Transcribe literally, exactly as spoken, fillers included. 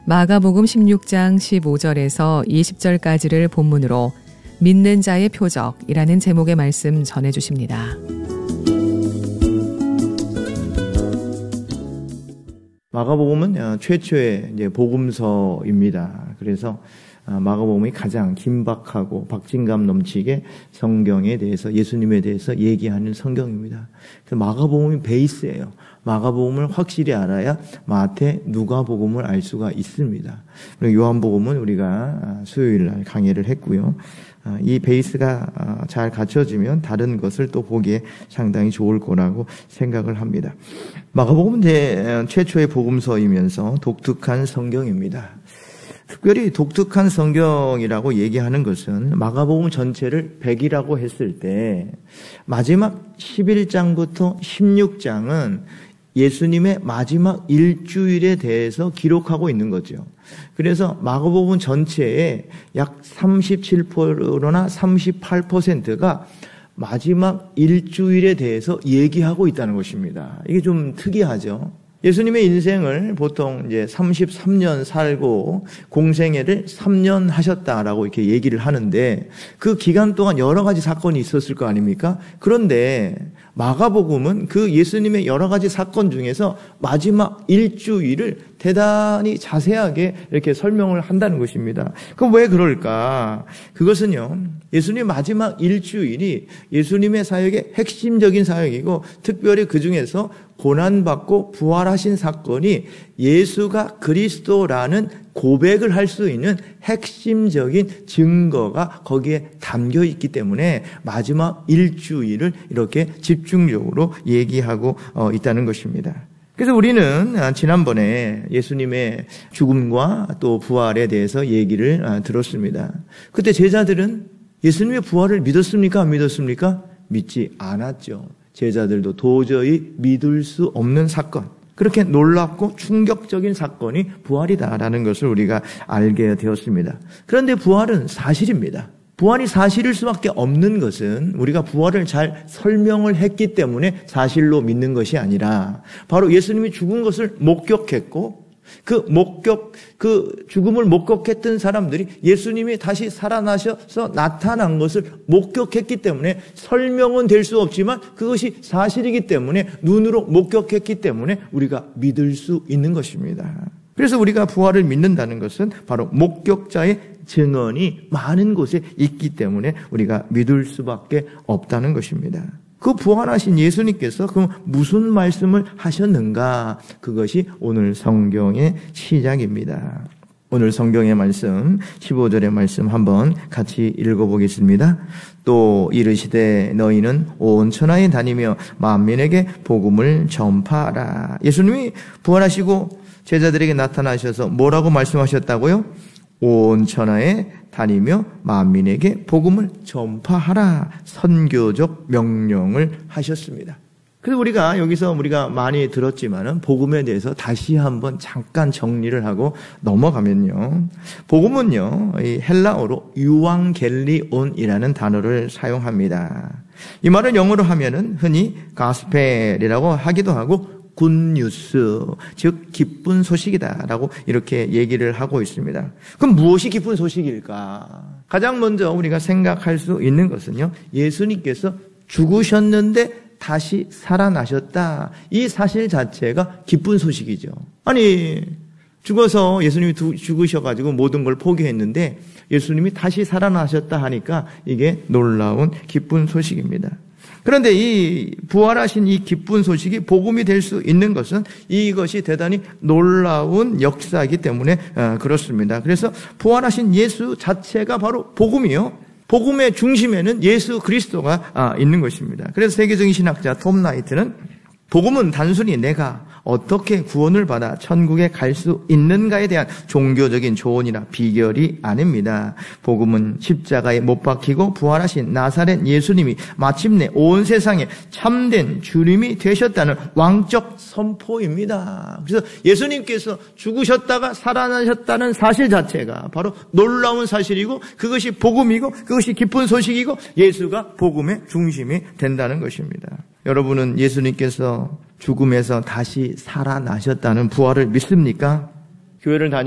마가복음 십육 장 십오 절에서 이십 절까지를 본문으로 믿는 자의 표적이라는 제목의 말씀 전해주십니다. 마가복음은 최초의 이제 복음서입니다. 그래서 마가복음이 가장 긴박하고 박진감 넘치게 성경에 대해서, 예수님에 대해서 얘기하는 성경입니다. 그래서 마가복음이 베이스예요. 마가복음을 확실히 알아야 마태, 누가복음을 알 수가 있습니다. 그리고 요한복음은 우리가 수요일 날 강의를 했고요. 이 베이스가 잘 갖춰지면 다른 것을 또 보기에 상당히 좋을 거라고 생각을 합니다. 마가복음은 최초의 복음서이면서 독특한 성경입니다. 특별히 독특한 성경이라고 얘기하는 것은 마가복음 전체를 백이라고 했을 때 마지막 십일 장부터 십육 장은 예수님의 마지막 일주일에 대해서 기록하고 있는 거죠. 그래서 마가복음 전체의 약 삼십칠 퍼센트나 삼십팔 퍼센트가 마지막 일주일에 대해서 얘기하고 있다는 것입니다. 이게 좀 특이하죠. 예수님의 인생을 보통 이제 삼십삼 년 살고 공생애를 삼 년 하셨다라고 이렇게 얘기를 하는데 그 기간 동안 여러 가지 사건이 있었을 거 아닙니까? 그런데 마가복음은 그 예수님의 여러 가지 사건 중에서 마지막 일주일을 대단히 자세하게 이렇게 설명을 한다는 것입니다. 그럼 왜 그럴까? 그것은요, 예수님의 마지막 일주일이 예수님의 사역의 핵심적인 사역이고 특별히 그 중에서 고난받고 부활하신 사건이 예수가 그리스도라는 고백을 할 수 있는 핵심적인 증거가 거기에 담겨 있기 때문에 마지막 일주일을 이렇게 집중적으로 얘기하고 있다는 것입니다. 그래서 우리는 지난번에 예수님의 죽음과 또 부활에 대해서 얘기를 들었습니다. 그때 제자들은 예수님의 부활을 믿었습니까? 안 믿었습니까? 믿지 않았죠. 제자들도 도저히 믿을 수 없는 사건, 그렇게 놀랍고 충격적인 사건이 부활이다라는 것을 우리가 알게 되었습니다. 그런데 부활은 사실입니다. 부활이 사실일 수밖에 없는 것은 우리가 부활을 잘 설명을 했기 때문에 사실로 믿는 것이 아니라 바로 예수님이 죽은 것을 목격했고 그 목격, 그 죽음을 목격했던 사람들이 예수님이 다시 살아나셔서 나타난 것을 목격했기 때문에 설명은 될 수 없지만 그것이 사실이기 때문에 눈으로 목격했기 때문에 우리가 믿을 수 있는 것입니다. 그래서 우리가 부활을 믿는다는 것은 바로 목격자의 증언이 많은 곳에 있기 때문에 우리가 믿을 수밖에 없다는 것입니다. 그 부활하신 예수님께서 그럼 무슨 말씀을 하셨는가? 그것이 오늘 성경의 시작입니다. 오늘 성경의 말씀 십오 절의 말씀 한번 같이 읽어보겠습니다. 또 이르시되 너희는 온 천하에 다니며 만민에게 복음을 전파하라. 예수님이 부활하시고 제자들에게 나타나셔서 뭐라고 말씀하셨다고요? 온 천하에 다니며 만민에게 복음을 전파하라. 선교적 명령을 하셨습니다. 그래서 우리가 여기서 우리가 많이 들었지만은 복음에 대해서 다시 한번 잠깐 정리를 하고 넘어가면요. 복음은요, 이 헬라어로 유앙겔리온이라는 단어를 사용합니다. 이 말을 영어로 하면은 흔히 가스펠이라고 하기도 하고 굿뉴스, 즉 기쁜 소식이다라고 이렇게 얘기를 하고 있습니다. 그럼 무엇이 기쁜 소식일까? 가장 먼저 우리가 생각할 수 있는 것은요, 예수님께서 죽으셨는데 다시 살아나셨다. 이 사실 자체가 기쁜 소식이죠. 아니, 죽어서 예수님이 죽으셔가지고 모든 걸 포기했는데 예수님이 다시 살아나셨다 하니까 이게 놀라운 기쁜 소식입니다. 그런데 이 부활하신 이 기쁜 소식이 복음이 될 수 있는 것은 이것이 대단히 놀라운 역사이기 때문에 그렇습니다. 그래서 부활하신 예수 자체가 바로 복음이요. 복음의 중심에는 예수 그리스도가 있는 것입니다. 그래서 세계적인 신학자 톰 나이트는 복음은 단순히 내가 어떻게 구원을 받아 천국에 갈 수 있는가에 대한 종교적인 조언이나 비결이 아닙니다. 복음은 십자가에 못 박히고 부활하신 나사렛 예수님이 마침내 온 세상에 참된 주님이 되셨다는 왕적 선포입니다. 그래서 예수님께서 죽으셨다가 살아나셨다는 사실 자체가 바로 놀라운 사실이고 그것이 복음이고 그것이 기쁜 소식이고 예수가 복음의 중심이 된다는 것입니다. 여러분은 예수님께서 죽음에서 다시 살아나셨다는 부활을 믿습니까? 교회를 다니